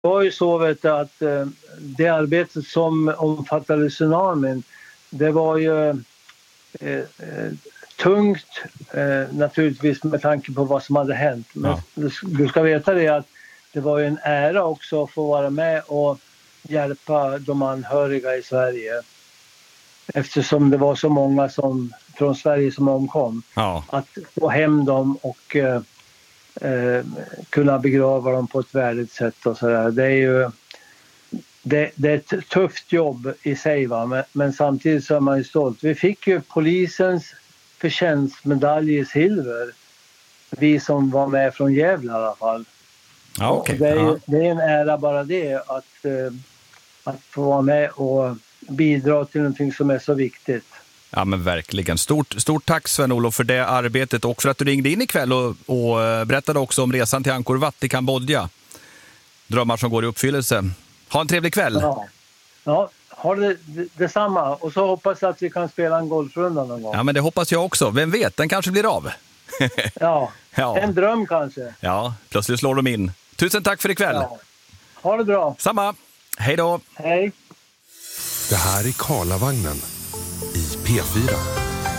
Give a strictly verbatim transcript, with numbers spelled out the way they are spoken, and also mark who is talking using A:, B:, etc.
A: var ju så vet jag, att eh, det arbetet som omfattade tsunamin, det var ju eh, eh, tungt eh, naturligtvis med tanke på vad som hade hänt. Men ja. du, du ska veta det att det var ju en ära också att få vara med och hjälpa de anhöriga i Sverige. Eftersom det var så många som, från Sverige som omkom. Ja. Att få hem dem och eh, eh, kunna begrava dem på ett värdigt sätt och sådär. Det är ju det, det är ett tufft jobb i sig, va? Men, men samtidigt så är man ju stolt. Vi fick ju polisens förtjänstmedalj i silver. Vi som var med från Gävle i alla fall.
B: Ja, okay.
A: det, är,
B: ja.
A: det är en ära bara det att, eh, att få vara med och bidra till någonting som är så viktigt.
B: Ja, men verkligen. Stort, stort tack Sven-Olof för det arbetet och för att du ringde in ikväll och, och berättade också om resan till Angkor Wat i Kambodja. Drömmar som går i uppfyllelse. Ha en trevlig kväll.
A: Ja, ja ha det, det, detsamma. Och så hoppas jag att vi kan spela en golfrunda någon gång.
B: Ja, men det hoppas jag också. Vem vet, den kanske blir av.
A: ja,
B: ja,
A: en dröm kanske.
B: Ja, plötsligt slår de in. Tusen tack för ikväll. Ja.
A: Ha det bra.
B: Samma. Hej då.
A: Hej.
C: Det här är Karlavagnen i P fyra.